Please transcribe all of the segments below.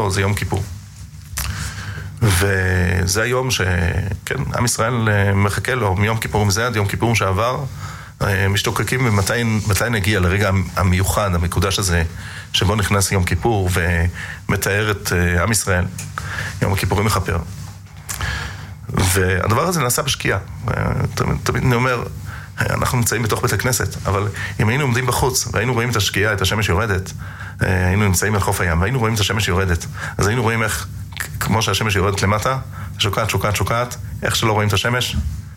שלו זה יום כיפור. וזה היום שכן, עם ישראל מחכה לו מיום כיפור, זה עד יום כיפור שעבר, משתוקקים ומתי נגיע לרגע המיוחד, המקודש הזה, שבו נכנס יום כיפור ומתאר את עם ישראל. יום הכיפורים מחפר. והדבר הזה נעשה בשקיעה. תמיד אני אומר, אנחנו נמצאים בתוך בית הכנסת, אבל אם היינו עומדים בחוץ והיינו רואים את השקיעה, את השמש יורדת, היינו נמצאים על חוף הים והיינו רואים את השמש יורדת, אז היינו רואים איך, כמו שהשמש יורדת למטה, שוקעת, איך שלא רואים את השמש,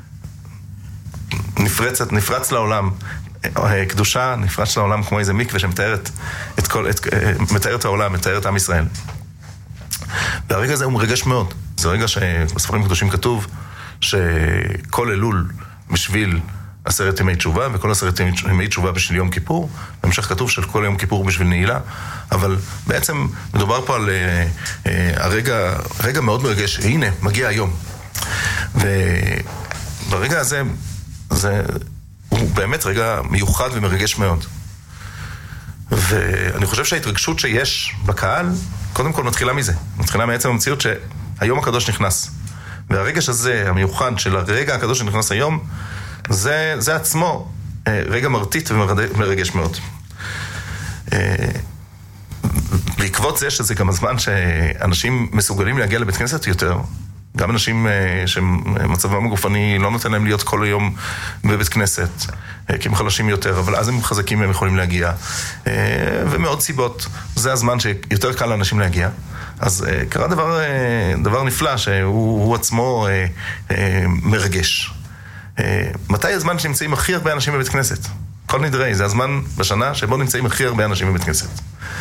נפרץ לעולם, קדושה נפרץ לעולם כמו איזה מקווה שמתארת את העולם, מתארת עם ישראל. והרגע הזה הוא מרגש מאוד. זה רגע שבספרים קדושים כתוב שכל אלול בשביל 10 ימי תשובה, וכל 10 ימי תשובה בשביל יום כיפור. בהמשך כתוב של כל יום כיפור בשביל נעילה, אבל בעצם מדובר פה על רגע מאוד מרגש. הנה, מגיע היום. וברגע הזה, הוא באמת רגע מיוחד ומרגש מאוד. ואני חושב שההתרגשות שיש בקהל, קודם כל מתחילה מזה. מתחילה מעצם המציאות שהיום הקדוש נכנס. והרגש הזה, המיוחד של הרגע הקדוש שנכנס היום, זה עצמו רגע מרטיט ומרגש מאוד. בעקבות זה שזה גם הזמן שאנשים מסוגלים להגיע לבית כנסת יותר, גם אנשים שמצבם הגופני לא נותן להם להיות כל היום בבית כנסת, כי הם חלשים יותר, אבל אז הם חזקים והם יכולים להגיע. ומאוד סיבות, זה הזמן שיותר קל לאנשים להגיע. אז קרה דבר נפלא שהוא עצמו מרגש. מתי הזמן שנמצאים הכי הרבה אנשים בבית כנסת? כל נדרי, זה הזמן בשנה שבו נמצאים הכי הרבה אנשים בבית כנסת.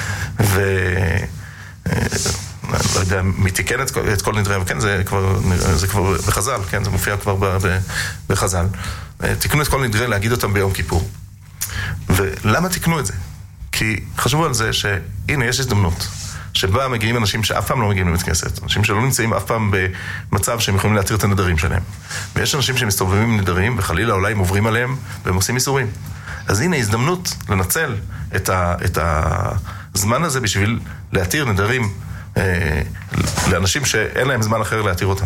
לא יודע, מתיקן את כל נדרי, וכן, זה כבר בחז"ל, כן, זה מופיע כבר בחז"ל. תיקנו את כל נדרי להגיד אותם ביום כיפור. ולמה תיקנו את זה? כי חשבו על זה שהנה, יש הזדמנות. שבה מגיעים אנשים שאף פעם לא מגיעים לבית כנסת, אנשים שלא נמצאים אף פעם במצב שהם יכולים להתיר את הנדרים שלהם. ויש אנשים שמסתובבים עם נדרים, וחלילה אולי הם עוברים עליהם, והם עושים איסורים. אז הנה הזדמנות לנצל את הזמן הזה בשביל להתיר נדרים לאנשים שאין להם זמן אחר להתיר אותם.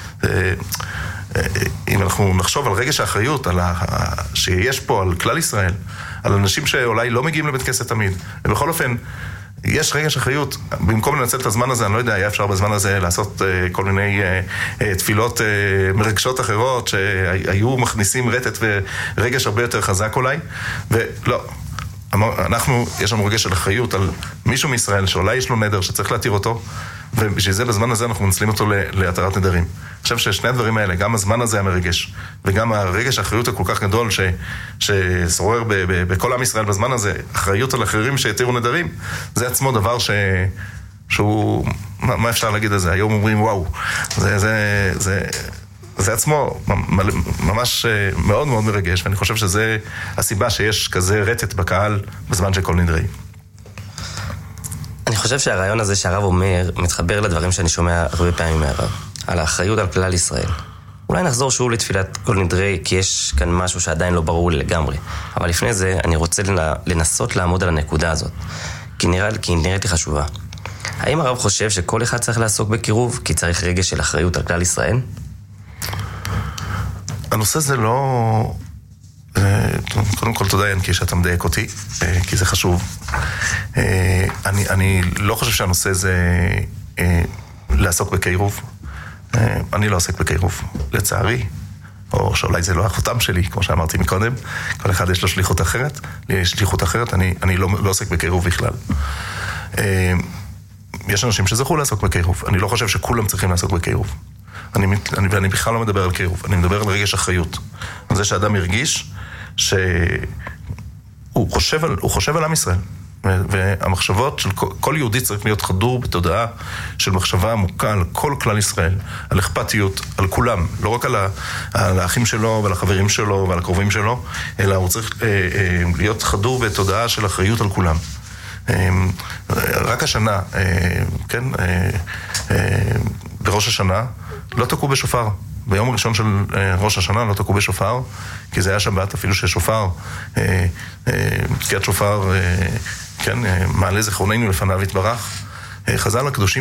אם אנחנו נחשוב על רגש האחריות שיש פה על כלל ישראל, על אנשים שאולי לא מגיעים לבית כנסת תמיד, ובכל אופן, יש רגש אחריות, במקום לנצל את הזמן הזה, אני לא יודע, היה אפשר בזמן הזה לעשות כל מיני תפילות מרגשות אחרות, שהיו מכניסים רטט ורגש הרבה יותר חזק אולי, ולא, יש לנו רגש של אחריות על מישהו מישראל, שאולי יש לו נדר שצריך להתיר אותו, ובשביל זה בזמן הזה אנחנו מנצלים אותו להתרת נדרים. אני חושב ששני הדברים האלה, גם הזמן הזה המרגש, וגם הרגש האחריות הכל כך גדול ששורר בכל עם ישראל בזמן הזה, אחריות על אחרים שהתירו נדרים, זה עצמו דבר שהוא, מה אפשר להגיד על זה? היום אומרים וואו, זה עצמו ממש מאוד מאוד מרגש, ואני חושב שזה הסיבה שיש כזה רטט בקהל בזמן של כל נדרי. אני חושב שהרעיון הזה שהרב אומר מתחבר לדברים שאני שומע הרבה פעמים מהרב, על האחריות על כלל ישראל. אולי נחזור שוב לתפילת כל נדרי, כי יש כאן משהו שעדיין לא ברור לי לגמרי. אבל לפני זה אני רוצה לנסות לעמוד על הנקודה הזאת, כי נראית לי חשובה. האם הרב חושב שכל אחד צריך לעסוק בקירוב, כי צריך רגש של אחריות על כלל ישראל? הנושא זה לא... קודם כל תודה ינקי שאתה מדייק אותי, כי זה חשוב. אני לא חושב שהנושא זה לעסוק בקירוב. אני לא עוסק בקירוב, לצערי, או שאולי זה לא החותם שלי, כמו שאמרתי מקודם. כל אחד יש לו שליחות אחרת, לי יש שליחות אחרת, אני לא עוסק בקירוב בכלל. יש אנשים שזכו לעסוק בקירוב, אני לא חושב שכולם צריכים לעסוק בקירוב. ואני בכלל לא מדבר על קירוב, אני מדבר על רגש אחריות. על זה שאדם הרגיש שהוא חושב על עם ישראל. והמחשבות של כל יהודי צריך להיות חדור בתודעה של מחשבה עמוקה על כל כלל ישראל, על אכפתיות, על כולם, לא רק על האחים שלו ועל החברים שלו ועל הקרובים שלו, אלא הוא צריך להיות חדור בתודעה של אחריות על כולם. רק השנה, כן, בראש השנה, לא תקעו בשופר. ביום הראשון של ראש השנה לא תקעו בשופר, כי זה היה שבת, אפילו ששופר, תקיעת שופר, כן, מעלה זיכרוננו לפניו יתברך. חז"ל הקדושים